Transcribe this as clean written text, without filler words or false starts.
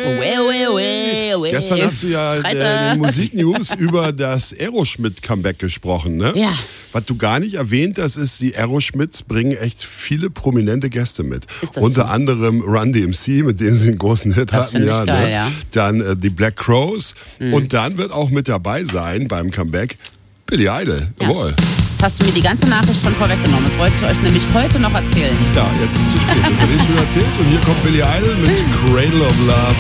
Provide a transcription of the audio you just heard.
Gestern hast du ja in den Musiknews über das Aeroschmidt-Comeback gesprochen, ne? Ja. Was du gar nicht erwähnt hast, ist, die Aeroschmidts bringen echt viele prominente Gäste mit. Ist das Unter so? anderem Run DMC, mit dem sie einen großen Hit Das hatten. finde ich geil, ja. Dann die Black Crowes. Und dann wird auch mit dabei sein beim Comeback Billy Idol. Ja. Jawohl. Jetzt hast du mir die ganze Nachricht schon vorweggenommen. Das wollte ich euch nämlich heute noch erzählen. Ja, jetzt ist es zu spät. Das habe ich schon erzählt. Und hier kommt Billy Idol mit Cradle of Love.